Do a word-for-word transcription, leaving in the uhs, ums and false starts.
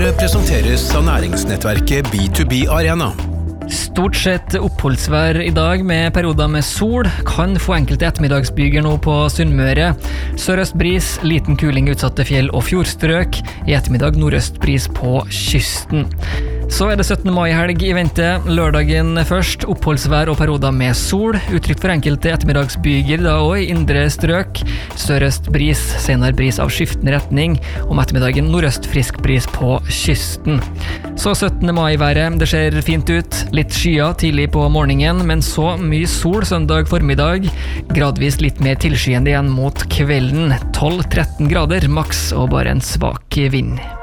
Nyhetsmagasinet presenteres av næringsnettverket B to B Arena. Stort sett oppholdsvær i dag med perioder med sol, kan få enkelte ettermiddagsbyger nå på Sunnmøre. Sørøst bris, liten kuling i utsatte fjell og fjordstrøk, i ettermiddag nordøst bris på kysten. Så er det syttende mai helg i vente, lørdagen først, oppholdsvær og perioder med sol, utrygt for enkelte ettermiddagsbyger da også i indre strøk. Sørøst bris, senere bris av skiftende retning, om ettermiddagen nordøst frisk bris på kysten. Så syttende mai været, det ser fint ut, litt skyer tidlig på morgenen, men så mye sol søndag formiddag, gradvis litt mer tilskyende igjen mot kvelden, tolv til tretten grader maks og bare en svak vind.